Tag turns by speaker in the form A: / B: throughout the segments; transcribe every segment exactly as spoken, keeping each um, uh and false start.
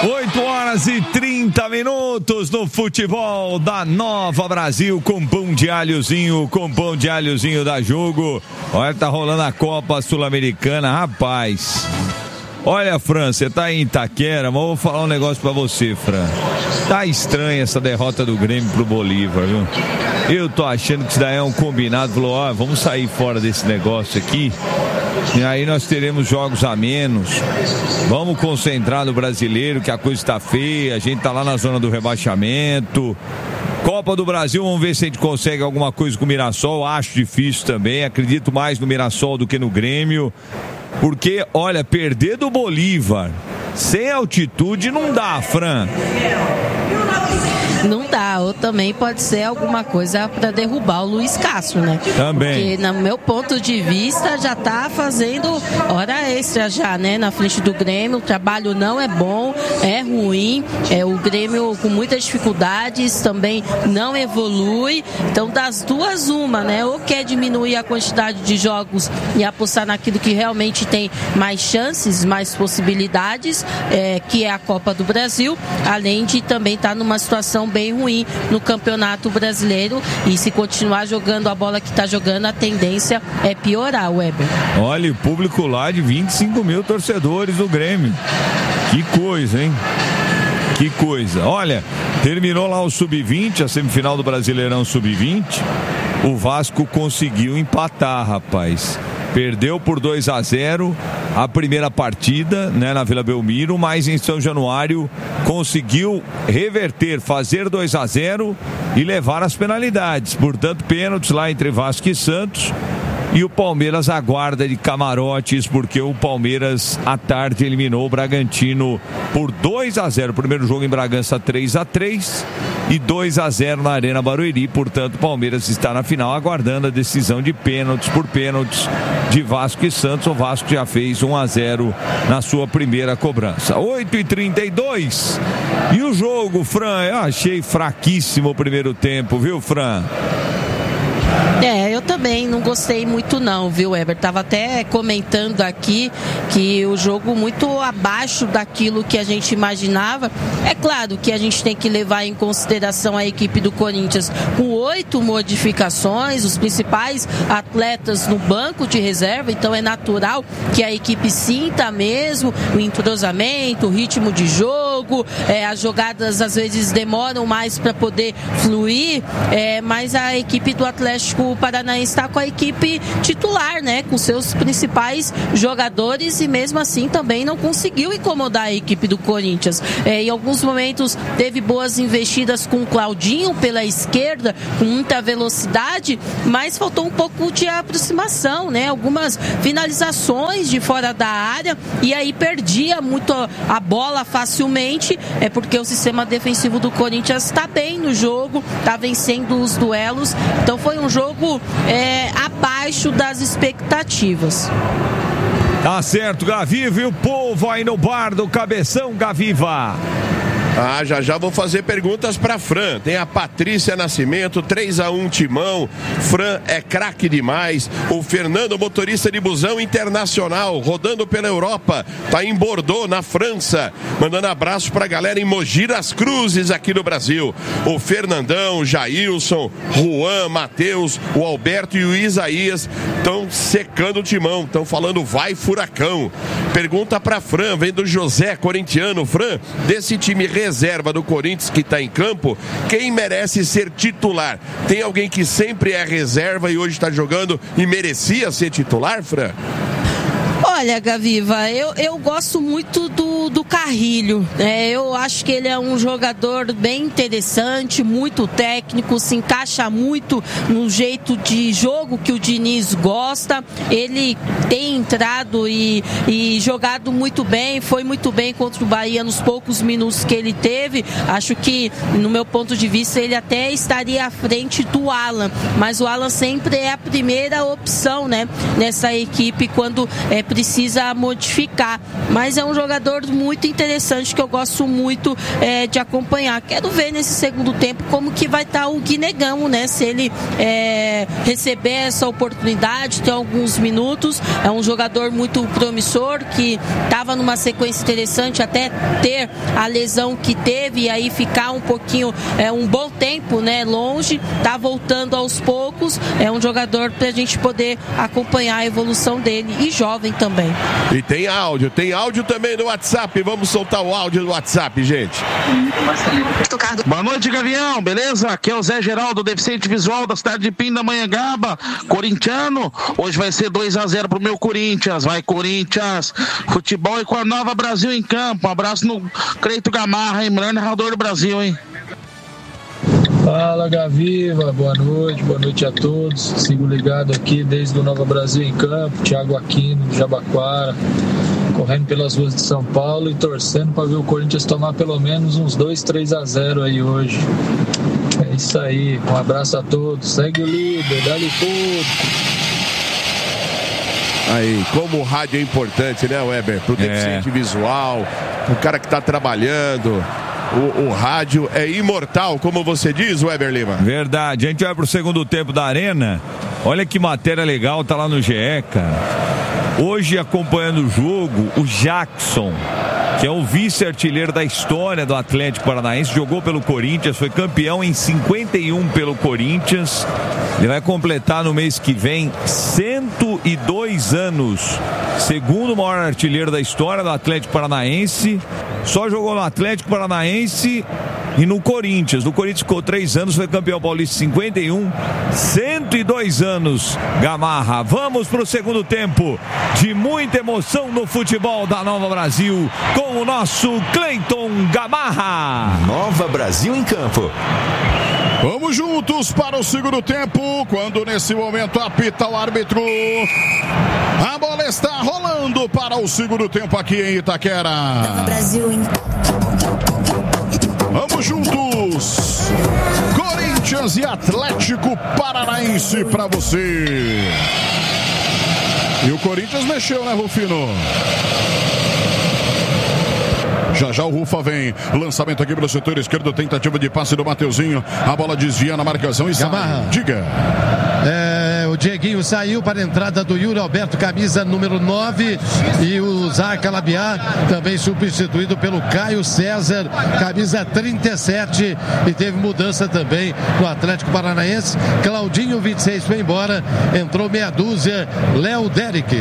A: oito horas e trinta minutos no futebol da Nova Brasil, com pão de alhozinho, com pão de alhozinho da Jogo. Olha, tá rolando a Copa Sul-Americana, rapaz. Olha, Fran, você tá em Itaquera, mas eu vou falar um negócio pra você, Fran. Tá estranha essa derrota do Grêmio pro Bolívar, viu? Eu tô achando que isso daí é um combinado. Falou, ó, vamos sair fora desse negócio aqui. E aí nós teremos jogos a menos. Vamos concentrar no brasileiro, que a coisa está feia. A gente tá lá na zona do rebaixamento. Copa do Brasil, vamos ver se a gente consegue alguma coisa com o Mirassol. Acho difícil também. Acredito mais no Mirassol do que no Grêmio. Porque, olha, perder do Bolívar sem altitude não dá, Fran.
B: Não dá, ou também pode ser alguma coisa para derrubar o Luiz Castro, né?
A: Também.
B: Porque, no meu ponto de vista, já tá fazendo hora extra já, né? Na frente do Grêmio, o trabalho não é bom, é ruim, é o Grêmio com muitas dificuldades, também não evolui. Então, das duas, uma, né? Ou quer diminuir a quantidade de jogos e apostar naquilo que realmente tem mais chances, mais possibilidades, é, que é a Copa do Brasil, além de também estar tá numa situação bem ruim no Campeonato Brasileiro, e se continuar jogando a bola que está jogando, a tendência é piorar, Weber.
A: Olha, o público lá de vinte e cinco mil torcedores do Grêmio. Que coisa, hein? Que coisa. Olha, terminou lá o sub vinte, a semifinal do Brasileirão sub vinte. O Vasco conseguiu empatar, rapaz. Perdeu por dois a zero a primeira partida, né, na Vila Belmiro, mas em São Januário conseguiu reverter, fazer dois a zero e levar as penalidades. Portanto, pênaltis lá entre Vasco e Santos. E o Palmeiras aguarda de camarotes, porque o Palmeiras à tarde eliminou o Bragantino por dois a zero. Primeiro jogo em Bragança, três a três e dois a zero na Arena Barueri. Portanto, o Palmeiras está na final aguardando a decisão de pênaltis por pênaltis de Vasco e Santos. O Vasco já fez um a zero na sua primeira cobrança. oito e trinta e dois. E o jogo, Fran, eu achei fraquíssimo o primeiro tempo, viu, Fran?
B: É, eu também não gostei muito não, viu, Weber? Tava até comentando aqui que o jogo muito abaixo daquilo que a gente imaginava. É claro que a gente tem que levar em consideração a equipe do Corinthians com oito modificações, os principais atletas no banco de reserva, então é natural que a equipe sinta mesmo o entrosamento, o ritmo de jogo, é, as jogadas às vezes demoram mais para poder fluir, é, mas a equipe do Atlético Paranaense está com a equipe titular, né, com seus principais jogadores, e mesmo assim também não conseguiu incomodar a equipe do Corinthians. É, em alguns momentos teve boas investidas com o Claudinho pela esquerda, com muita velocidade, mas faltou um pouco de aproximação, né, algumas finalizações de fora da área, e aí perdia muito a bola facilmente, é porque o sistema defensivo do Corinthians está bem no jogo, está vencendo os duelos, então foi um jogo é, abaixo das expectativas.
A: Tá certo, Gaviva, e o povo aí no bar do Cabeção, Gaviva.
C: Ah, já já vou fazer perguntas pra Fran. Tem a Patrícia Nascimento, três a um Timão. Fran é craque demais. O Fernando, motorista de busão internacional, rodando pela Europa, tá em Bordeaux, na França, mandando abraço pra galera em Mogi das Cruzes, aqui no Brasil. O Fernandão, o Jailson, Juan, Matheus, o Alberto e o Isaías estão secando o Timão, estão falando vai furacão. Pergunta pra Fran, vem do José, corintiano. Fran, desse time reserva do Corinthians que está em campo, quem merece ser titular? Tem alguém que sempre é reserva e hoje está jogando e merecia ser titular, Fran?
B: Olha, Gaviva, eu, eu gosto muito do, do Carrilho, é, eu acho que ele é um jogador bem interessante, muito técnico, se encaixa muito no jeito de jogo que o Diniz gosta, ele tem entrado e, e jogado muito bem, foi muito bem contra o Bahia nos poucos minutos que ele teve. Acho que, no meu ponto de vista, ele até estaria à frente do Alan, mas o Alan sempre é a primeira opção, né, nessa equipe quando é precisa modificar, mas é um jogador muito interessante interessante que eu gosto muito é, de acompanhar. Quero ver nesse segundo tempo como que vai estar o Guinegão, né? Se ele é, receber essa oportunidade, ter alguns minutos. É um jogador muito promissor que estava numa sequência interessante até ter a lesão que teve e aí ficar um pouquinho, é, um bom tempo, né, longe, tá voltando aos poucos. É um jogador pra gente poder acompanhar a evolução dele e jovem também.
C: E tem áudio, tem áudio também no WhatsApp. Vamos soltar o áudio do WhatsApp, gente.
D: Boa noite, Gavião, beleza? Aqui é o Zé Geraldo, deficiente visual da cidade de Pindamonhangaba, corintiano. Hoje vai ser dois a zero pro meu Corinthians. Vai, Corinthians. Futebol e com a Nova Brasil em campo. Um abraço no Cleito Gamarra, hein? Melhor narrador do Brasil, hein?
E: Fala, Gaviva, boa noite, boa noite a todos. Sigo ligado aqui desde o Nova Brasil em campo, Thiago Aquino, de Jabaquara, correndo pelas ruas de São Paulo e torcendo para ver o Corinthians tomar pelo menos uns dois, três a zero aí hoje. É isso aí, um abraço a todos, segue o líder, dá-lhe tudo.
C: Aí, como o rádio é importante, né, Weber? Pro deficiente é. visual, o cara que tá trabalhando. O, o rádio é imortal, como você diz, Weber Lima.
A: Verdade. A gente vai pro segundo tempo da Arena. Olha que matéria legal, tá lá no G E, cara. Hoje, acompanhando o jogo, o Jackson, que é o vice-artilheiro da história do Atlético Paranaense, jogou pelo Corinthians, foi campeão em cinquenta e um pelo Corinthians. Ele vai completar no mês que vem cento e dois anos. Segundo maior artilheiro da história do Atlético Paranaense. Só jogou no Atlético Paranaense e no Corinthians. No Corinthians ficou três anos, foi campeão paulista em cinquenta e um. cento e dois anos, Gamarra. Vamos para o segundo tempo de muita emoção no futebol da Nova Brasil com o nosso Cleiton Gamarra.
F: Nova Brasil em campo.
G: Vamos juntos para o segundo tempo, quando nesse momento apita o árbitro. A bola está rolando para o segundo tempo aqui em Itaquera.
H: Brasil, hein?
G: Vamos juntos. Corinthians e Atlético Paranaense para você. E o Corinthians mexeu, né, Rufino? Já já o Rufa vem. Lançamento aqui pelo setor esquerdo. Tentativa de passe do Mateuzinho. A bola desvia na marcação e sai. Diga.
I: É, o Dieguinho saiu para a entrada do Yuri Alberto, camisa número nove. E o Zaca Labiá também substituído pelo Caio César, camisa trinta e sete. E teve mudança também no Atlético Paranaense. Claudinho, vinte e seis, foi embora. Entrou meia dúzia. Léo Derek.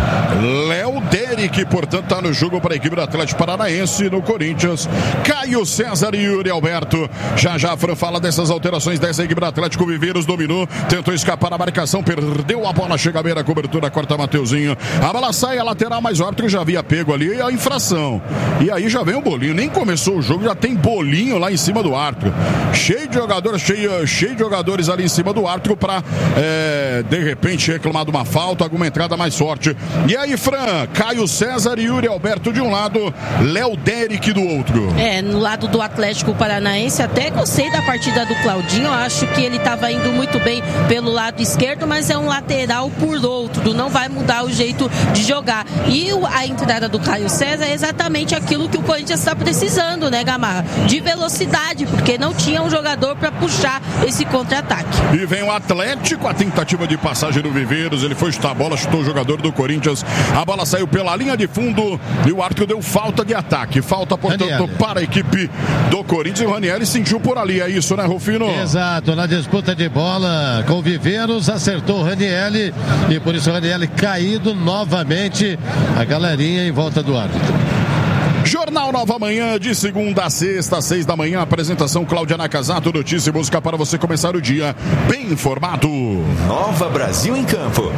G: Léo Derek, portanto, está no jogo para a equipe do Atlético Paranaense. No Corinthians, Caio César e Yuri Alberto. Já já a Fran fala dessas alterações dessa equipe do Atlético. Viveiros dominou, tentou escapar a marcação, perdeu a bola, chega a beira, cobertura, corta Mateuzinho. A bola sai, a lateral, mas o árbitro já havia pego ali a infração. E aí já vem o bolinho, nem começou o jogo, já tem bolinho lá em cima do árbitro. Cheio de jogadores, cheio, cheio de jogadores ali em cima do árbitro para é, de repente reclamar de uma falta, alguma entrada mais forte. E aí, Fran, Caio César e Yuri Alberto de um lado, Léo Derek do outro.
B: É, no lado do Atlético Paranaense, até gostei da partida do Claudinho, eu acho que ele estava indo muito bem pelo lado esquerdo, mas é um lateral por outro, não vai mudar o jeito de jogar. E a entrada do Caio César é exatamente aquilo que o Corinthians está precisando, né, Gamarra? De velocidade, porque não tinha um jogador para puxar esse contra-ataque.
G: E vem o Atlético, a tentativa de passagem do Viveiros, ele foi chutar a bola, chutou o jogador do Corinthians, a bola saiu pela linha de fundo e o árbitro deu falta de ataque. Falta, portanto, Ranieri. Para a equipe do Corinthians. E o Ranieri sentiu por ali, é isso, né, Rufino?
I: Exato, na disputa de bola com o Viveiros, acertou o Ranieri e por isso o Ranieri caído novamente. A galerinha em volta do árbitro.
G: Jornal Nova Manhã, de segunda a sexta, às seis da manhã. Apresentação Cláudia Nakazato, notícia e música para você começar o dia bem informado.
F: Nova Brasil em campo.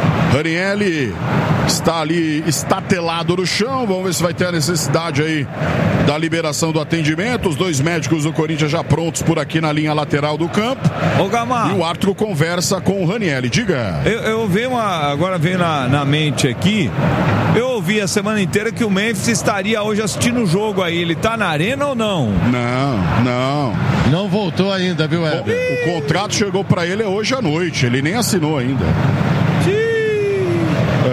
G: Ranieri está ali estatelado no chão. Vamos ver se vai ter a necessidade aí da liberação do atendimento. Os dois médicos do Corinthians já prontos por aqui na linha lateral do campo.
A: Ô, Gamar.
G: E o árbitro conversa com o Ranieri. Diga.
A: Eu, eu vi uma. Agora veio na, na mente aqui. Eu ouvi a semana inteira que o Memphis estaria hoje assistindo o jogo aí. Ele tá na arena ou não?
G: Não, não.
I: Não voltou ainda, viu, Weber?
G: O, o contrato chegou para ele hoje à noite. Ele nem assinou ainda.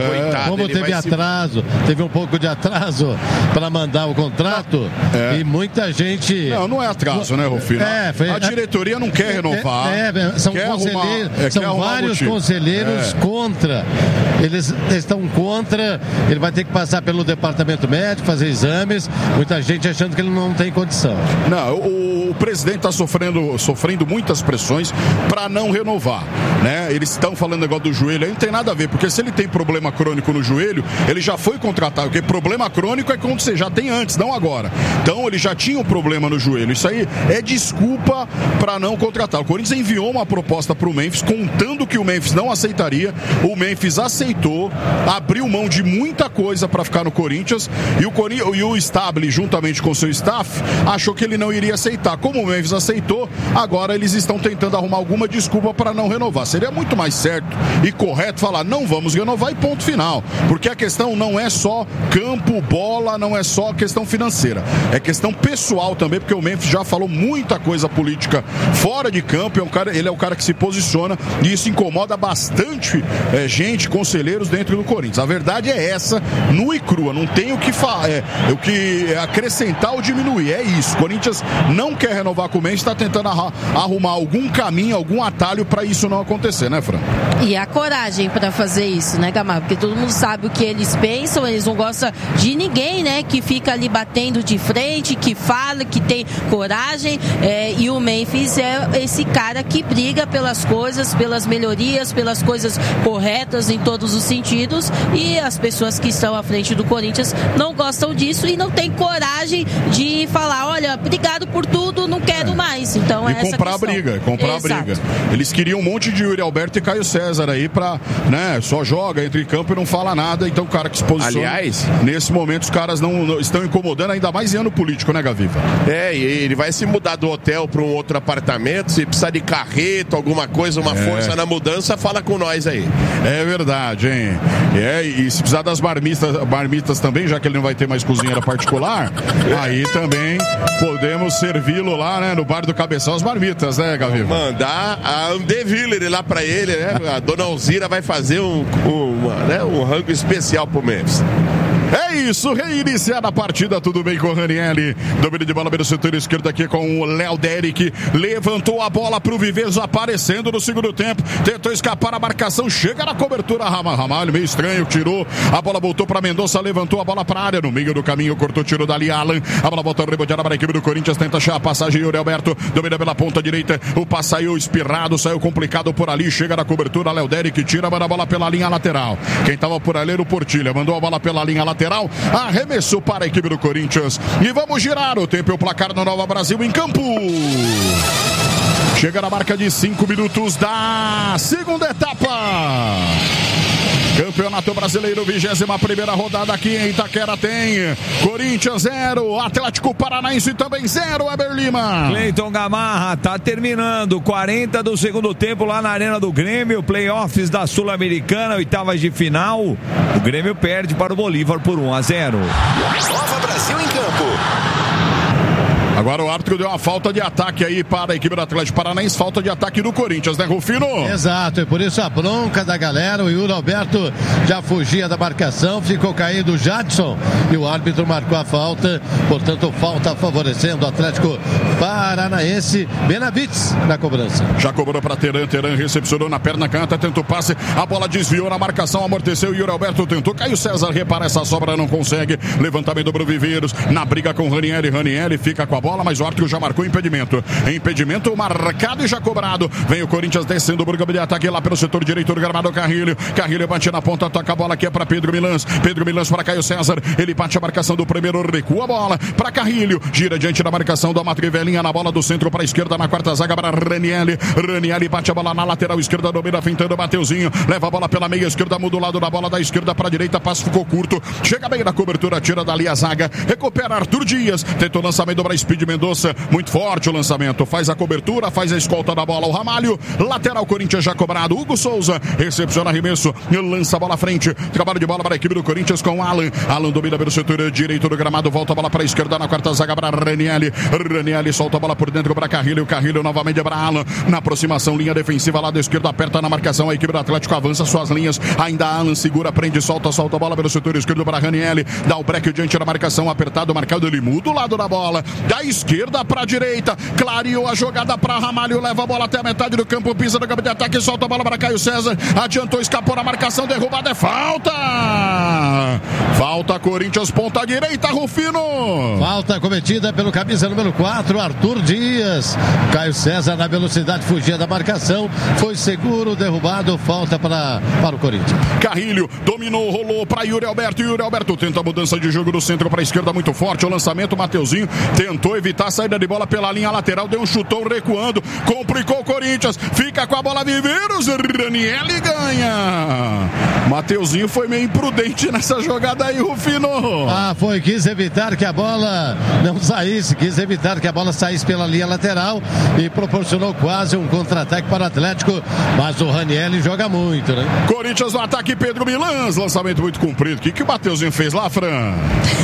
C: complicado.
I: Como teve atraso, se... teve um pouco de atraso para mandar o contrato é. e muita gente...
G: Não, não é atraso, né, Rufino? É, foi... A diretoria não quer renovar.
I: É, é, são
G: quer
I: conselheiros,
G: arrumar, é,
I: são vários conselheiros é. contra. Eles estão contra, ele vai ter que passar pelo departamento médico, fazer exames, muita gente achando que ele não tem condição.
G: Não, o, o presidente está sofrendo, sofrendo muitas pressões para não renovar, né? Eles estão falando negócio do joelho, aí não tem nada a ver, porque se ele tem problema crônico no joelho, ele já foi contratado, porque problema crônico é quando você já tem antes, não agora. Então ele já tinha um problema no joelho, isso aí é desculpa para não contratar. O Corinthians enviou uma proposta para o Memphis, contando que o Memphis não aceitaria, o Memphis aceitou, abriu mão de muita coisa para ficar no Corinthians, e o, Cori- e o Stable, juntamente com seu staff, achou que ele não iria aceitar. Como o Memphis aceitou, agora eles estão tentando arrumar alguma desculpa para não renovar. Seria muito mais certo e correto falar, não vamos renovar e ponto final. Porque a questão não é só campo, bola, não é só questão financeira. É questão pessoal também, porque o Memphis já falou muita coisa política fora de campo, é um cara, ele é o cara que se posiciona e isso incomoda bastante é, gente, conselheiros dentro do Corinthians. A verdade é essa, nua e crua, não tem o que, fa- é, o que acrescentar ou diminuir, é isso. O Corinthians não quer renovar com o Memphis, está tentando arra- arrumar algum caminho, algum atalho para isso não acontecer, né, Fran?
B: E a coragem para fazer isso, né, Gamal? Porque todo mundo sabe o que eles pensam, eles não gostam de ninguém, né, que fica ali batendo de frente, que fala, que tem coragem, é, e o Memphis é esse cara que briga pelas coisas, pelas melhorias, pelas coisas corretas em todos os sentidos, e as pessoas que estão à frente do Corinthians não gostam disso e não tem coragem de falar, olha, obrigado por tudo, não quero é. mais. Então,
G: e
B: é essa
G: comprar
B: questão.
G: a briga, comprar Exato. a briga. Eles queriam um monte de Yuri Alberto e Caio César aí pra, né, só joga, entra em campo e não fala nada, então o cara que se posiciona.
C: Aliás,
G: nesse momento os caras não, não estão incomodando, ainda mais em ano político, né, Gaviva?
C: É, e ele vai se mudar do hotel para um outro apartamento, se precisar de carreto, alguma coisa, uma é. força na mudança, fala com nós aí.
G: É verdade, hein? É, e se precisar das marmitas, marmitas também, já que ele não vai ter mais cozinheira particular, aí também podemos servi-lo lá, né, no bar do Cabeção, as marmitas, né, Gaviva?
C: Mandar a Andeviller lá pra ele, né? A dona Alzira vai fazer um, um, uma, né? um rango especial pro Memphis.
G: É isso, reiniciada a partida, tudo bem com o Ranieri. Domínio de bola pelo setor esquerdo aqui com o Léo Derek. Levantou a bola pro Viveros, aparecendo no segundo tempo. Tentou escapar a marcação, chega na cobertura. Ramalho, meio estranho, tirou. A bola voltou pra Mendonça, levantou a bola pra área. No meio do caminho, cortou, tirou dali Alan. A bola volta reboteada para a equipe do Corinthians. Tenta achar a passagem, Yuri Alberto. Domina pela ponta direita. O passe saiu espirrado, saiu complicado por ali. Chega na cobertura, Léo Derek tira, manda a bola pela linha lateral. Quem tava por ali era o Portilha. Mandou a bola pela linha lateral. Arremessou para a equipe do Corinthians. E vamos girar o tempo e o placar no Nova Brasil em campo. Chega na marca de cinco minutos da segunda etapa. Campeonato Brasileiro, vigésima primeira rodada aqui em Itaquera tem Corinthians zero, Atlético Paranaense também zero, Eber Lima.
A: Cleiton Gamarra, tá terminando, quarenta do segundo tempo lá na Arena do Grêmio, playoffs da Sul-Americana, oitavas de final, o Grêmio perde para o Bolívar por um a zero.
F: Nova Brasil em campo.
G: Agora o árbitro deu uma falta de ataque aí para a equipe do Atlético Paranaense, falta de ataque do Corinthians, né, Rufino?
I: Exato, e por isso a bronca da galera, o Yuri Alberto já fugia da marcação, ficou caído o Jadson e o árbitro marcou a falta, portanto falta favorecendo o Atlético Paranaense. Benavides na cobrança.
G: Já cobrou para Teran, Teran recepcionou na perna canhota, tentou passe, a bola desviou na marcação, amorteceu, o Yuri Alberto tentou, Caio César repara essa sobra, não consegue, levantamento do Viveiros, na briga com Ranieri, Ranieri fica com a bola, mas o árbitro já marcou impedimento. Impedimento marcado e já cobrado. Vem o Corinthians descendo o campo de ataque lá pelo setor direito do gramado. Carrilho. Carrilho bate na ponta, toca a bola aqui é para Pedro Milans. Pedro Milans para Caio César. Ele bate a marcação do primeiro, recua a bola para Carrilho. Gira diante da marcação do Amatrivelinha na bola do centro para a esquerda na quarta zaga para Ranieri. Ranieri bate a bola na lateral esquerda, domina fintando, Mateuzinho. Leva a bola pela meia esquerda, muda o lado da bola da esquerda para a direita, passe ficou curto. Chega bem na cobertura, tira dali a zaga. Recupera Arthur Dias. Tentou lançamento para Espírito. Speed Mendonça, muito forte o lançamento, faz a cobertura, faz a escolta da bola, o Ramalho, lateral Corinthians já cobrado, Hugo Souza, recepciona arremesso, lança a bola à frente, trabalho de bola para a equipe do Corinthians com Alan, Alan domina pelo setor direito do gramado, volta a bola para a esquerda na quarta zaga para Ranielli, Ranielli solta a bola por dentro para Carrilho, Carrilho novamente para Alan, na aproximação, linha defensiva, lado esquerdo, aperta na marcação, a equipe do Atlético avança suas linhas, ainda Alan segura, prende, solta, solta a bola pelo setor esquerdo para Ranielli, dá o break diante da marcação, apertado, marcado, ele muda o lado da bola, da esquerda para a direita, clareou a jogada para Ramalho, leva a bola até a metade do campo, pisa no campo de ataque, solta a bola para Caio César, adiantou, escapou na marcação, derrubada, é falta! Falta Corinthians, ponta direita, Rufino!
I: Falta cometida pelo camisa número quatro, Arthur Dias. Caio César na velocidade fugia da marcação, foi seguro, derrubado, falta para, para o Corinthians.
G: Carrilho dominou, rolou para Yuri Alberto, Yuri Alberto tenta a mudança de jogo do centro para a esquerda, muito forte, o lançamento, Mateuzinho tentou evitar a saída de bola pela linha lateral, deu um chutão recuando, complicou o Corinthians, fica com a bola Viveiros, Ranielli ganha. Mateuzinho foi meio imprudente nessa jogada aí, Rufino.
I: Ah, foi, quis evitar que a bola não saísse, quis evitar que a bola saísse pela linha lateral e proporcionou quase um contra-ataque para o Atlético, mas o Ranielli joga muito, né?
G: Corinthians no ataque, Pedro Milans, lançamento muito comprido. O que, que o Mateuzinho fez lá, Fran?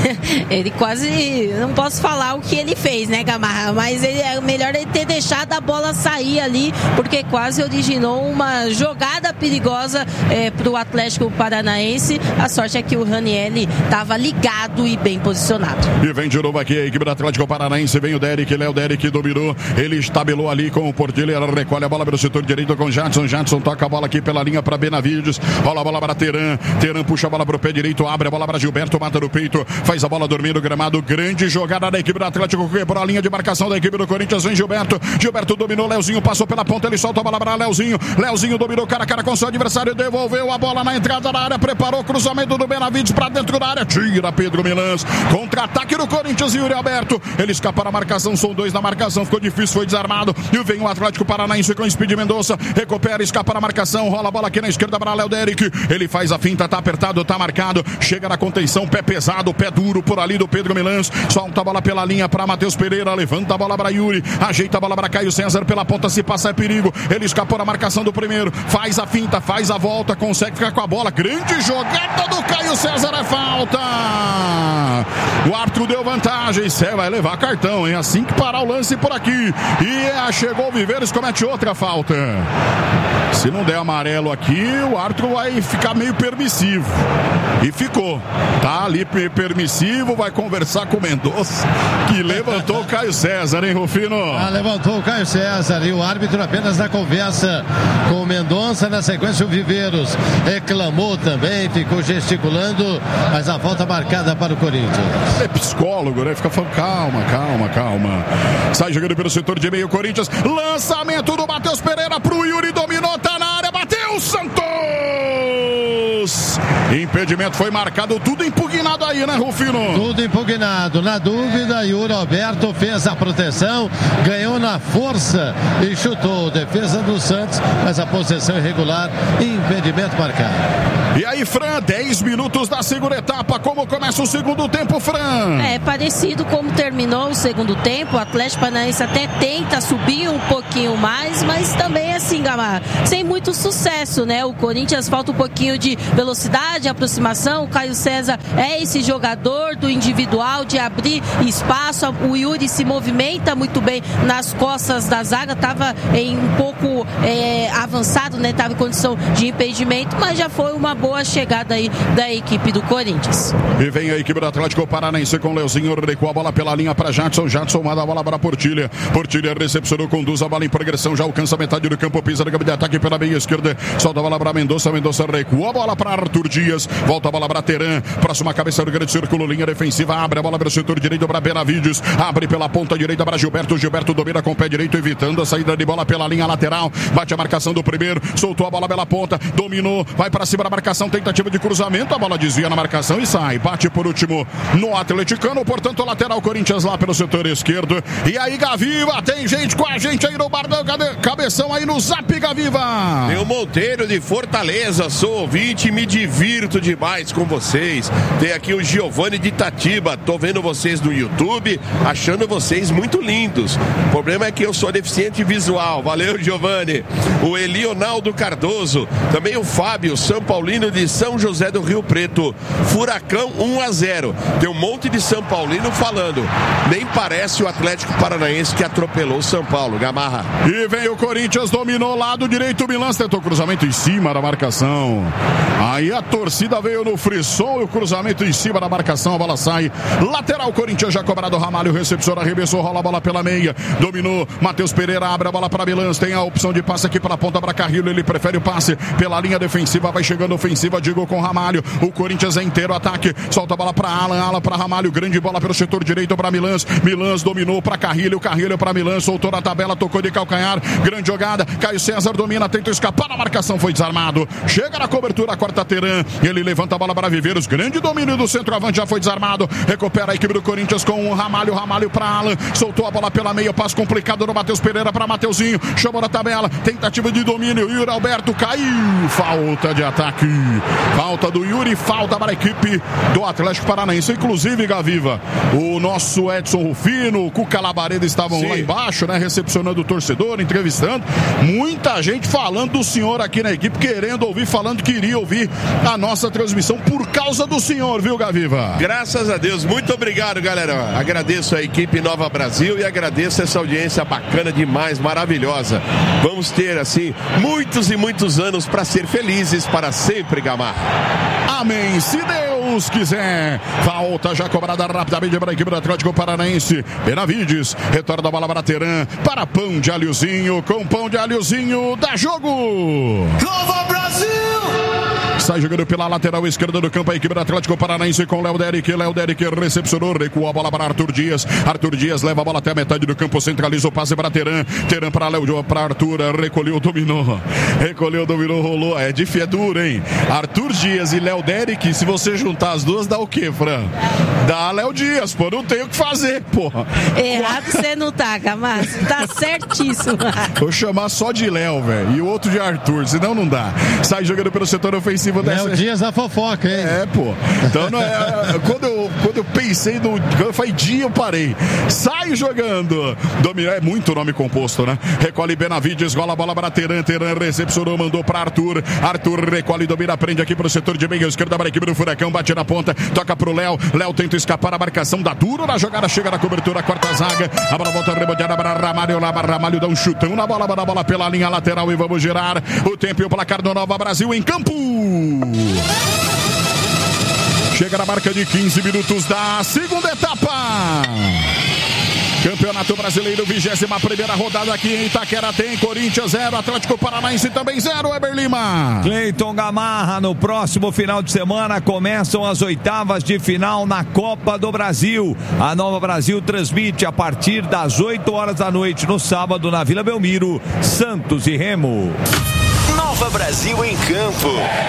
B: Ele quase, não posso falar o que ele fez, né, Gamarra, mas ele, é melhor ele ter deixado a bola sair ali, porque quase originou uma jogada perigosa é, para o Atlético Paranaense. A sorte é que o Ranielli estava ligado e bem posicionado.
G: E vem de novo aqui a equipe do Atlético Paranaense, vem o Derek, Léo Derek dominou, ele estabelou ali com o Portilho, ela recolhe a bola pelo setor direito com o Jadson, Jadson toca a bola aqui pela linha para Benavides, rola a bola para Teran, Teran puxa a bola para o pé direito, abre a bola para Gilberto, mata no peito, faz a bola dormir no gramado, grande jogada da equipe do Atlético, quebrou a linha de marcação da equipe do Corinthians, vem Gilberto, Gilberto dominou, Leozinho passou pela ponta, ele solta a bola para Leozinho, Leozinho dominou cara a cara com seu adversário, devolveu a bola na entrada da área, preparou o cruzamento do Benavides para dentro da área, tira Pedro Milans, contra-ataque do Corinthians e Yuri Alberto, ele escapa na marcação, são dois na marcação, ficou difícil, foi desarmado, e vem o Atlético Paranaense com o Speed Mendonça, recupera, escapa na marcação, rola a bola aqui na esquerda para Léo Derek, ele faz a finta, tá apertado, tá marcado, chega na contenção, pé pesado, pé duro por ali do Pedro Milans, solta a bola pela linha para Matheus Pereira, levanta a bola para Yuri, ajeita a bola para Caio César, pela ponta, se passa é perigo, ele escapou na marcação do primeiro, faz a finta, faz a volta, consegue ficar com a bola, grande jogada do Caio César, é falta! O árbitro deu vantagem, Cé vai levar cartão, hein? Assim que parar o lance por aqui, e chegou o Viveiros, comete outra falta. Se não der amarelo aqui, o árbitro vai ficar meio permissivo. E ficou. Tá ali permissivo, vai conversar com o Mendonça, que levantou o Caio César, hein, Rufino?
I: Ah, levantou o Caio César e o árbitro apenas na conversa com o Mendonça. Na sequência, o Viveiros reclamou também, ficou gesticulando, mas a volta marcada para o Corinthians.
G: É psicólogo, né? Fica falando, calma, calma, calma. Sai jogando pelo setor de meio, Corinthians. Lançamento do Matheus Pereira pro Yuri, dominou, tá na área, bateu, Santos! Impedimento foi marcado, tudo impugnado aí, né, Rufino?
I: Tudo impugnado. Na dúvida, Yuri Alberto fez a proteção, ganhou na força e chutou. Defesa do Santos, mas a possessão irregular, impedimento marcado.
G: E aí, Fran, dez minutos da segunda etapa, como começa o segundo tempo, Fran?
B: É parecido como terminou o segundo tempo, o Atlético Paranaense até tenta subir um pouquinho mais, mas também assim, Gamarra, sem muito sucesso, né? O Corinthians falta um pouquinho de velocidade, aproximação, o Caio César é esse jogador do individual, de abrir espaço, o Yuri se movimenta muito bem nas costas da zaga, estava em um pouco é, avançado, né? Estava em condição de impedimento, mas já foi uma boa chegada aí da equipe do Corinthians.
G: E vem a equipe do Atlético Paranaense com o Leozinho, recuou a bola pela linha para Jadson, Jadson manda a bola para Portilha, Portilha recepcionou, conduz a bola em progressão, já alcança a metade do campo, pisa no campo de ataque pela meia esquerda, solta a bola para Mendonça, Mendonça recua a bola para Arthur Dias, volta a bola para Teran, próxima cabeça do grande círculo, linha defensiva, abre a bola para o setor direito para Benavides, abre pela ponta direita para Gilberto, Gilberto domina com o pé direito, evitando a saída de bola pela linha lateral, bate a marcação do primeiro, soltou a bola pela ponta, dominou, vai para cima da marcação, tentativa de cruzamento, a bola desvia na marcação e sai, bate por último no atleticano, portanto lateral Corinthians lá pelo setor esquerdo. E aí, Gaviva, tem gente com a gente aí no Bardão, cadê? Cabeção aí no Zap, Gaviva.
C: Tem o Monteiro de Fortaleza, sou ouvinte, me divirto divirto demais com vocês. Tem aqui o Giovanni de Itatiba. Tô vendo vocês no YouTube, achando vocês muito lindos. O problema é que eu sou deficiente visual. Valeu, Giovanni. O Elionaldo Cardoso. Também o Fábio, São Paulino de São José do Rio Preto. Furacão um a zero. Tem um monte de São Paulino falando. Nem parece o Atlético Paranaense que atropelou o São Paulo. Gamarra.
G: E vem o Corinthians, dominou lado direito. O Milan tentou cruzamento em cima da marcação. Aí a torcida veio no frisson e o cruzamento em cima da marcação. A bola sai. Lateral, Corinthians já cobrado. Ramalho, recepção, arremessou, rola a bola pela meia. Dominou. Matheus Pereira abre a bola para Milan. Tem a opção de passe aqui pela ponta para Carrilho. Ele prefere o passe pela linha defensiva. Vai chegando ofensiva. Digo com Ramalho. O Corinthians é inteiro. Ataque. Solta a bola para Alan. Alan para Ramalho. Grande bola pelo setor direito para Milan. Milan dominou para Carrilho. Carrilho para Milan. Soltou na tabela. Tocou de calcanhar. Grande jogada. Caio César domina. Tenta escapar na marcação. Foi desarmado. Chega na cobertura. Quarta Teran. Ele levanta a bola para Viveiros. Grande domínio do centroavante. Já foi desarmado. Recupera a equipe do Corinthians com o Ramalho. Ramalho para Alan. Soltou a bola pela meia. Passo complicado no Matheus Pereira para Mateuzinho. Chamou na tabela. Tentativa de domínio. Yuri Alberto caiu. Falta de ataque. Falta do Yuri. Falta para a equipe do Atlético Paranaense. Inclusive, Gaviva, o nosso Edson Rufino, o Cuca Labareda estavam Sim. lá embaixo, né? Recepcionando o torcedor, entrevistando. Muita gente falando do senhor aqui na equipe, querendo ouvir, falando que iria ouvir a nossa transmissão por causa do senhor, viu, Gaviva?
C: Graças a Deus. Muito obrigado, galera. Agradeço a equipe Nova Brasil e agradeço essa audiência bacana demais, maravilhosa. Vamos ter, assim, muitos e muitos anos para ser felizes para sempre, Gamarra.
G: Amém. Se Deus quiser. Falta já cobrada rapidamente para a equipe do Atlético Paranaense. Benavides retorna a bola para Teran. Para pão de alhozinho. Com pão de alhozinho. Dá jogo.
F: Nova Brasil!
G: Sai jogando pela lateral esquerda do campo a equipe do Atlético Paranaense com Léo Derek. Léo Derek recepcionou, recuou a bola para Arthur Dias. Arthur Dias leva a bola até a metade do campo, centraliza o passe para Teran. Teran para Léo, para Arthur, recolheu, dominou. Recolheu, dominou, rolou. É difícil, é duro, hein? Arthur Dias e Léo Derek, se você juntar as duas, dá o quê, Fran? Dá Léo Dias, pô, não tem o que fazer, porra.
B: Errado você não tá, Camargo, tá certíssimo.
G: Vou chamar só de Léo, velho, e o outro de Arthur, senão não dá. Sai jogando pelo setor ofensivo.
I: Léo Dias da fofoca, hein?
G: É, pô. Então, não é, quando, eu, quando eu pensei no... Quando eu falei dia, eu parei. Sai jogando. Dominar é muito nome composto, né? Recolhe Benavides, rola a bola para Teran. Teran recepcionou, mandou para Arthur. Arthur recolhe, domina, prende aqui pro setor de meia esquerda para a equipe do Furacão. Bate na ponta, toca pro Léo. Léo tenta escapar, a marcação dá duro na jogada. Chega na cobertura, quarta zaga. A bola volta reboteada para Ramalho. Lá, Ramalho dá um chutão na bola, na bola pela linha lateral e vamos girar. O tempo e o placar do Nova Brasil em campo. Chega na marca de quinze minutos da segunda etapa. Campeonato Brasileiro, vigésima primeira rodada aqui em Itaquera. Tem Corinthians zero, Atlético Paranaense também zero, Weber Lima.
A: Cleiton Gamarra, no próximo final de semana começam as oitavas de final na Copa do Brasil. A Nova Brasil transmite a partir das oito horas da noite no sábado na Vila Belmiro, Santos e Remo.
F: Nova Brasil em campo.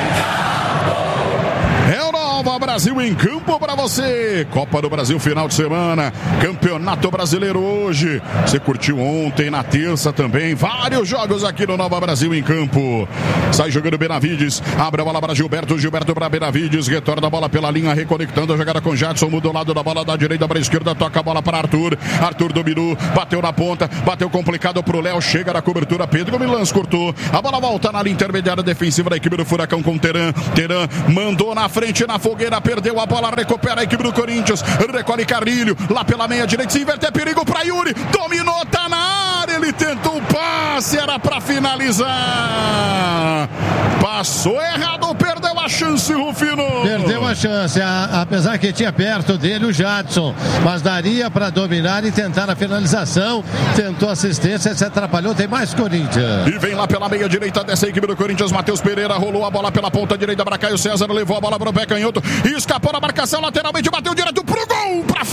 G: É o Nova Brasil em campo para você. Copa do Brasil final de semana. Campeonato Brasileiro hoje. Você curtiu ontem, na terça também. Vários jogos aqui no Nova Brasil em campo. Sai jogando Benavides. Abre a bola para Gilberto. Gilberto para Benavides. Retorna a bola pela linha, reconectando a jogada com Jadson. Muda o lado da bola da direita para a esquerda. Toca a bola para Arthur. Arthur dominou. Bateu na ponta. Bateu complicado pro Léo. Chega na cobertura. Pedro Milans cortou. A bola volta na linha intermediária defensiva da equipe do Furacão com Teran. Teran mandou na frente na fogueira. Perdeu a bola. Recupera a equipe do Corinthians. Recolhe Carrilho. Lá pela meia direita. Se inverte. É perigo para Yuri. Dominou. Tá na área. Ele tentou o passe. Era para finalizar. Passou errado. Perdeu a chance, Rufino.
I: Perdeu a chance. A, apesar que tinha perto dele o Jadson. Mas daria para dominar e tentar a finalização. Tentou assistência. Se atrapalhou. Tem mais Corinthians.
G: E vem lá pela meia direita dessa equipe do Corinthians. Matheus Pereira rolou a bola pela ponta direita para Caio César. Levou a bola para o pé canhoto. E escapou na marcação lateralmente. Bateu direto pro gol. Para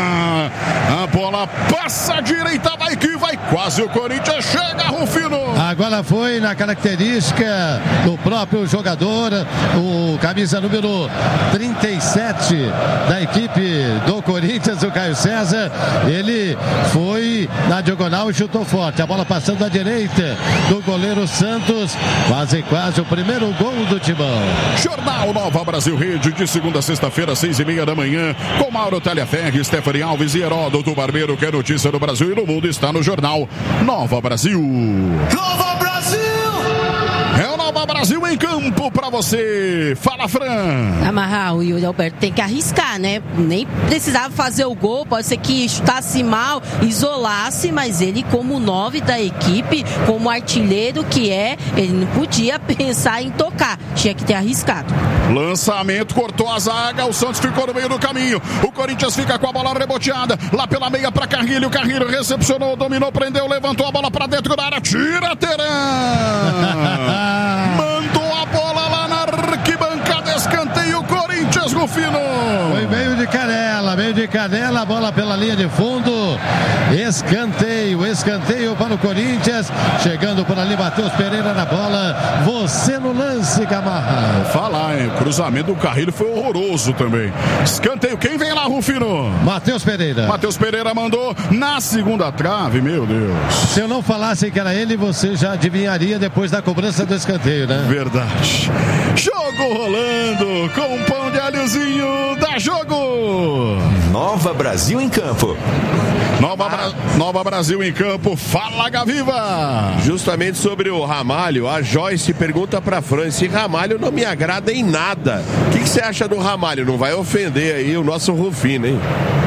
G: fora. A bola passa à direita. Vai que vai. Quase o Corinthians chega, Rufino.
I: Agora Agora foi na característica do próprio jogador, o camisa número trinta e sete da equipe do Corinthians, o Caio César. Ele foi na diagonal e chutou forte. A bola passando à direita do goleiro Santos. Quase, quase o primeiro gol do Timão.
G: Jornal Nova Brasil Rede, de segunda a sexta-feira, seis e meia da manhã, com Mauro Talhaferri, Stephanie Alves e Heródoto Barbeiro, que é notícia no Brasil e no mundo, está no Jornal Nova Brasil.
F: Nova Brasil!
G: É o Nova Brasil em campo pra você. Fala, Fran.
B: Amarrar, o Yuri Alberto tem que arriscar, né? Nem precisava fazer o gol, pode ser que chutasse mal, isolasse, mas ele, como nove da equipe, como artilheiro que é, ele não podia pensar em tocar, tinha que ter arriscado.
G: Lançamento, cortou a zaga, o Santos ficou no meio do caminho, o Corinthians fica com a bola reboteada, lá pela meia pra Carrilho, o Carrilho recepcionou, dominou, prendeu, levantou a bola pra dentro da área, tira Teran! Mandou a bola lá na arquibancada, escanteio, Corinthians, Rufino.
I: Foi meio de canela, meio de canela, a bola pela linha de fundo, escanteio, escanteio para o Corinthians, chegando por ali, Matheus Pereira na bola, você no lance, Gamarra.
G: Vou falar, hein, o cruzamento do Carrilho foi horroroso também. Escanteio, quem vem lá, Rufino?
I: Matheus Pereira.
G: Matheus Pereira mandou na segunda trave, meu Deus.
I: Se eu não falasse que era ele, você já adivinharia depois da cobrança do escanteio, né?
G: Verdade. Jogo rolando com um pão de alhozinho da Jogo.
F: Nova Brasil em campo.
G: Nova, Bra... Nova Brasil em campo. Fala, Gaviva.
C: Justamente sobre o Ramalho, a Joyce pergunta pra Fran se Ramalho não me agrada em nada. O que, que você acha do Ramalho? Não vai ofender aí o nosso Rufino, hein?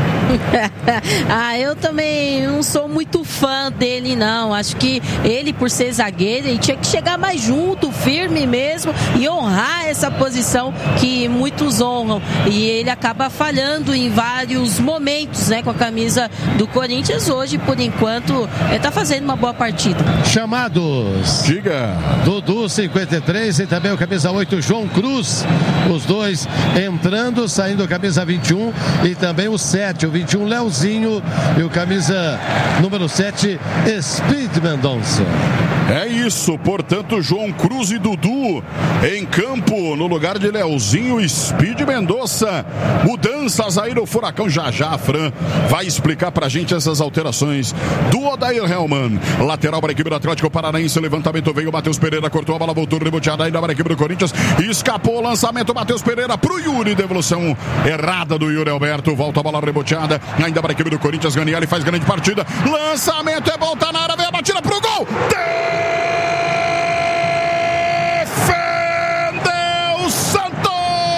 B: Ah, eu também não sou muito fã dele, não. Acho que ele, por ser zagueiro, ele tinha que chegar mais junto, firme mesmo, e honrar essa posição que muitos honram. E ele acaba falhando em vários momentos, né, com a camisa do Corinthians. Hoje, por enquanto, ele tá fazendo uma boa partida.
I: Chamados.
G: Diga.
I: Dudu, cinquenta e três, e também o camisa oito, João Cruz. Os dois entrando, saindo a camisa vinte e um e também o sete, o vinte e um, Leozinho, e o camisa número sete, Speed Mendonça.
G: É isso, portanto, João Cruz e Dudu em campo, no lugar de Leozinho e Speed Mendonça. Mudanças aí no Furacão. Já já, Fran vai explicar pra gente essas alterações do Odair Hellman. Lateral para a equipe do Atlético Paranaense, levantamento veio, Matheus Pereira cortou a bola, voltou reboteada ainda para a equipe do Corinthians, escapou o lançamento, Matheus Pereira pro Yuri, devolução errada do Yuri Alberto, volta a bola reboteada, ainda para a equipe do Corinthians, Ganiele faz grande partida, lançamento é bom, tá na área, vem a batida pro gol, defendeu Santos,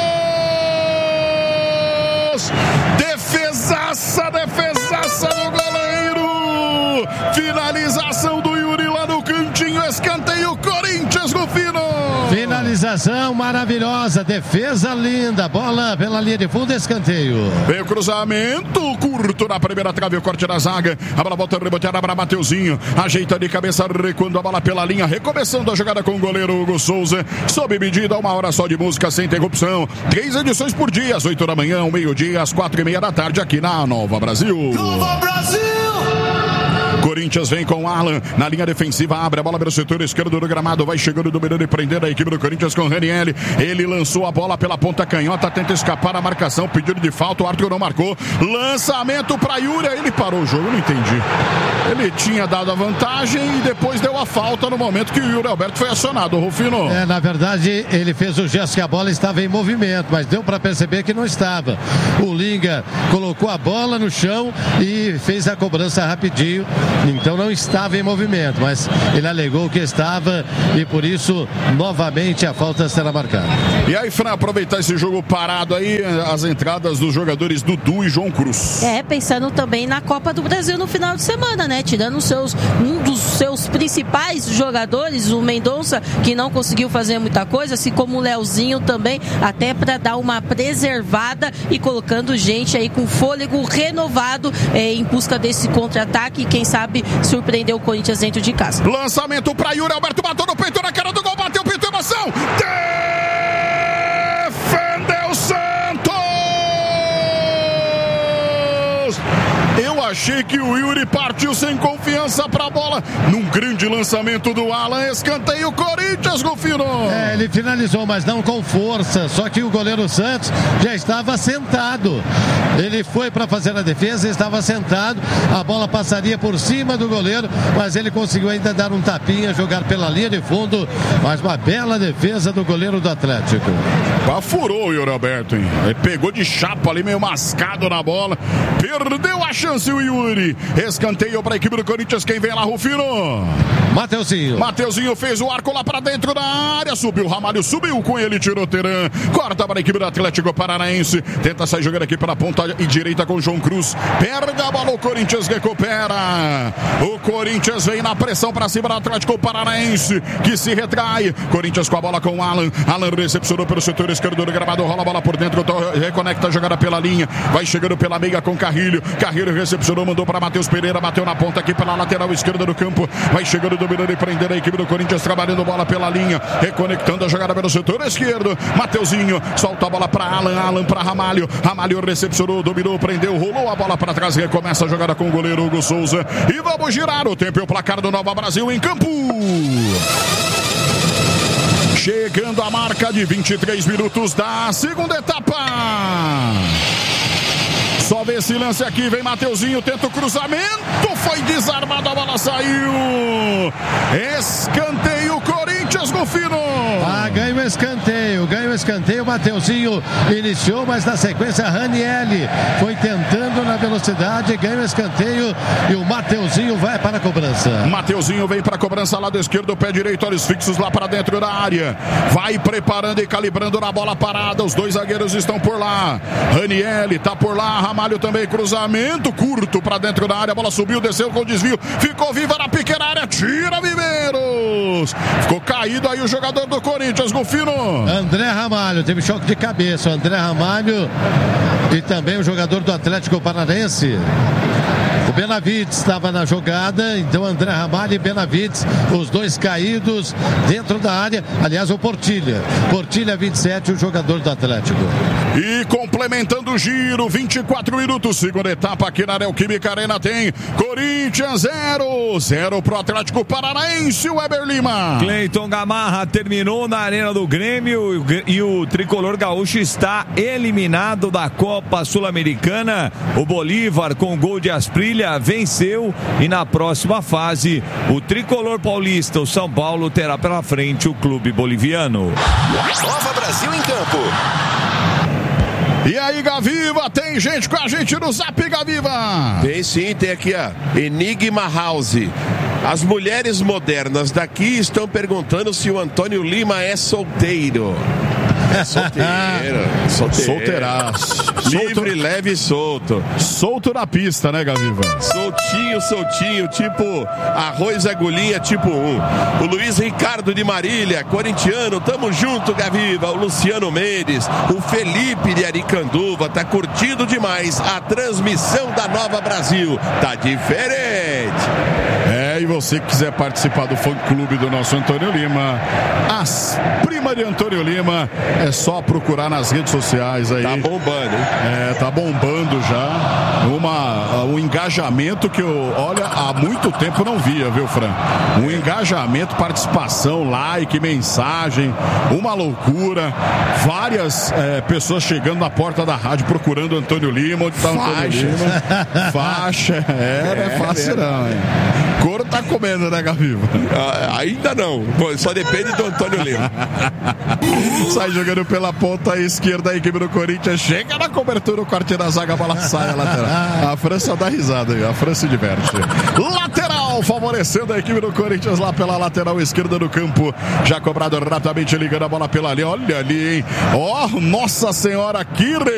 G: defesaça, defesaça do goleiro, finalização do Yuri lá no cantinho, escanteio, Corinthians, Rufino.
I: Finalização maravilhosa, defesa linda, bola pela linha de fundo, escanteio.
G: Veio o cruzamento curto na primeira trave, o corte da zaga, a bola volta reboteada para Mateuzinho, ajeita de cabeça, recuando a bola pela linha, recomeçando a jogada com o goleiro Hugo Souza, sob medida, uma hora só de música sem interrupção, três edições por dia, às oito da manhã, ao meio-dia, às quatro e meia da tarde, aqui na Nova Brasil.
F: Nova Brasil!
G: Corinthians vem com o Alan na linha defensiva, abre a bola pelo setor esquerdo do gramado, vai chegando, dominando e prendendo a equipe do Corinthians com o Ranieri. Ele lançou a bola pela ponta canhota, tenta escapar a marcação, pedido de falta, o Arthur não marcou. Lançamento para Yuri, ele parou o jogo, não entendi. Ele tinha dado a vantagem e depois deu a falta no momento que o Yuri Alberto foi acionado, Rufino.
I: É, na verdade, ele fez o gesto que a bola estava em movimento, mas deu para perceber que não estava. O Linga colocou a bola no chão e fez a cobrança rapidinho. Então não estava em movimento, mas ele alegou que estava e por isso novamente a falta será marcada.
G: E aí, Fran, aproveitar esse jogo parado aí, as entradas dos jogadores Dudu e João Cruz.
B: É, pensando também na Copa do Brasil no final de semana, né? Tirando os seus, um dos seus principais jogadores, o Mendonça, que não conseguiu fazer muita coisa, assim como o Leozinho também, até para dar uma preservada e colocando gente aí com fôlego renovado é, em busca desse contra-ataque e quem sabe surpreendeu o Corinthians dentro de casa.
G: Lançamento para Yuri Alberto, bateu no peito, na cara do gol, bateu, pintou, emoção, defendeu Santos! Eu achei que o Yuri partiu sem confiança pra bola. Num grande lançamento do Alan, escanteio Corinthians, Golfino.
I: É, ele finalizou, mas não com força. Só que o goleiro Santos já estava sentado. Ele foi para fazer a defesa, estava sentado. A bola passaria por cima do goleiro, mas ele conseguiu ainda dar um tapinha, jogar pela linha de fundo. Mas uma bela defesa do goleiro do Atlético.
G: Furou o Yuri Alberto, hein? Ele pegou de chapa ali, meio mascado na bola. Perdeu a chance o Yuri. Escanteio para a equipe do Corinthians. Quem vem lá, Rufino?
I: Mateuzinho.
G: Mateuzinho fez o arco lá para dentro da área. Subiu o Ramalho, subiu com ele, tirou Teran. Corta para a equipe do Atlético Paranaense. Tenta sair jogando aqui pela ponta e direita com o João Cruz. Perde a bola, o Corinthians recupera. O Corinthians vem na pressão para cima do Atlético Paranaense, que se retrai. Corinthians com a bola com o Alan. Alan recepcionou pelo setor esquerdo do gramado, rola a bola por dentro, reconecta a jogada pela linha, vai chegando pela meia com Carrilho. Carrilho recepcionou, mandou para Matheus Pereira, bateu na ponta aqui pela lateral esquerda do campo, vai chegando, dominando e prendendo a equipe do Corinthians, trabalhando bola pela linha, reconectando a jogada pelo setor esquerdo. Mateuzinho solta a bola para Alan, Alan para Ramalho, Ramalho recepcionou, dominou, prendeu, rolou a bola para trás, recomeça a jogada com o goleiro Hugo Souza e vamos girar o tempo e o placar do Nova Brasil em campo. Chegando a marca de vinte e três minutos da segunda etapa. Só vê esse lance aqui, vem Mateuzinho, tenta o cruzamento, foi desarmado, a bola saiu. Escanteio Corinthians, Golfino.
I: Ah, ganha o escanteio, ganha o escanteio, Mateuzinho iniciou, mas na sequência Ranielli foi tentando na velocidade, ganha o escanteio e o Mateuzinho vai para a cobrança.
G: Mateuzinho vem para a cobrança, lado esquerdo, pé direito, olhos fixos lá para dentro da área. Vai preparando e calibrando na bola parada, os dois zagueiros estão por lá. Ranielli tá por lá, Ramalho também, cruzamento curto para dentro da área, a bola subiu, desceu com desvio, ficou viva na pequena área, tira Viveiros. Ficou caído aí o jogador do Corinthians, Golfino.
I: André Ramalho, teve choque de cabeça, André Ramalho e também o jogador do Atlético Paranaense. O Benavides estava na jogada, então André Ramalho e Benavides, os dois caídos dentro da área. Aliás, o Portilha. Portilha, vinte e sete, o jogador do Atlético.
G: E complementando o giro, vinte e quatro minutos, segunda etapa aqui na Neoquímica Arena tem Corinthians zero, zero pro Atlético Paranaense, o Weber Lima.
A: Cleiton Gamarra terminou na Arena do Grêmio e o tricolor gaúcho está eliminado da Copa Sul-Americana. O Bolívar, com gol de Asprilha, venceu e na próxima fase o tricolor paulista, o São Paulo, terá pela frente o clube boliviano.
F: Nova Brasil em campo.
G: E aí, Gaviva, tem gente com a gente no Zap, Gaviva?
C: Tem sim, tem aqui a Enigma House. As mulheres modernas daqui estão perguntando se o Antônio Lima é solteiro. É solteiro, solteiro.
G: Solteiraço.
C: Livre,
G: Solto.
C: leve e solto.
G: Solto na pista, né, Gaviva?
C: Soltinho, soltinho, tipo arroz agulhinha tipo um. O Luiz Ricardo de Marília, corintiano, tamo junto, Gaviva. O Luciano Mendes, o Felipe de Aricanduva, tá curtindo demais a transmissão da Nova Brasil. Tá diferente.
G: É, e você que quiser participar do fã-clube do nosso Antônio Lima, as primas de Antônio Lima, é só procurar nas redes sociais aí.
C: Tá bombando, hein?
G: É, tá bombando já. Uma, um engajamento que eu, olha, há muito tempo não via, viu, Fran? Um engajamento, participação, like, mensagem, uma loucura. Várias é, pessoas chegando na porta da rádio procurando Antônio Lima. Onde tá o Antônio Lima? Faixa. É, não é fácil não, hein? Couro tá comendo, né, Gaviva?
C: Ah, ainda não. Só depende do Antônio Lima.
G: Sai jogando pela ponta esquerda a equipe do Corinthians. Chega na cobertura, o corte da zaga, a bola sai a lateral. A França dá risada, a França se diverte. Lateral, favorecendo a equipe do Corinthians lá pela lateral esquerda do campo. Já cobrado rapidamente, ligando a bola pela ali. Olha ali, hein? Ó, oh, nossa senhora, que